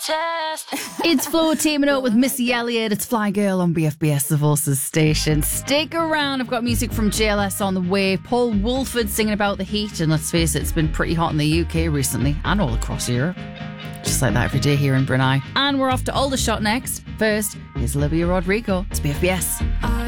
test. It's Flo teaming up with Missy Elliott. It's Fly Girl on BFBS, the Voices station. Stick around. I've got music from JLS on the way. Paul Woolford singing about the heat. And let's face it, it's been pretty hot in the UK recently and all across Europe. Just like that every day here in Brunei. And we're off to Aldershot next. First, here's Olivia Rodrigo. It's BFBS.